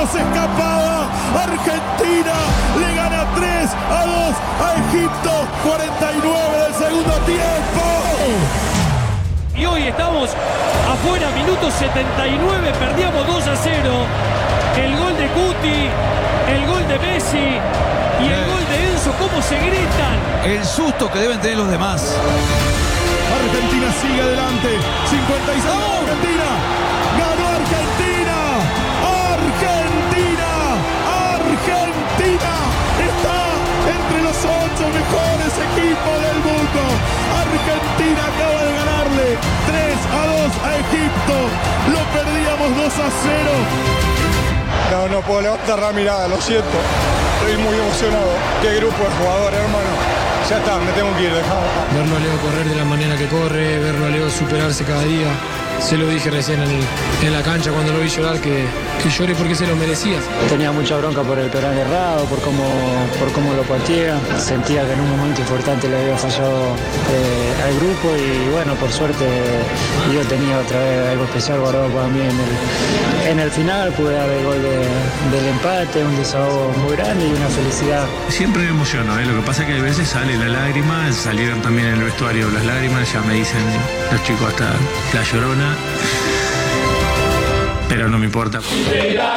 se escapaba. Argentina le gana 3-2 a Egipto. 49 del segundo tiempo. Y hoy estamos afuera, minuto 79, perdíamos 2-0. El gol de Guti, el gol de Messi y el gol de Enzo, ¿cómo se gritan? El susto que deben tener los demás. Argentina sigue adelante. 56 Argentina. Ganó Argentina. Argentina. Argentina está entre los 8 mejores equipos del mundo. Argentina acaba de ganarle 3-2 a Egipto. Lo perdíamos 2-0. No puedo levantar la mirada, lo siento. Estoy muy emocionado. Qué grupo de jugadores, hermano. Ya está, me tengo que ir, dejado. Verlo a Leo correr de la manera que corre, verlo a Leo superarse cada día. Se lo dije recién en la cancha cuando lo vi llorar, que llore porque se lo merecía. Tenía mucha bronca por el penal errado, por cómo lo patea. Sentía que en un momento importante le había fallado al grupo y bueno, por suerte yo tenía otra vez algo especial guardado para mí en el final. Pude dar el gol del empate, un desahogo muy grande y una felicidad. Siempre me emociono, lo que pasa es que a veces sale la lágrima, salieron también en el vestuario las lágrimas, ya me dicen los chicos hasta la llorona, pero no me importa.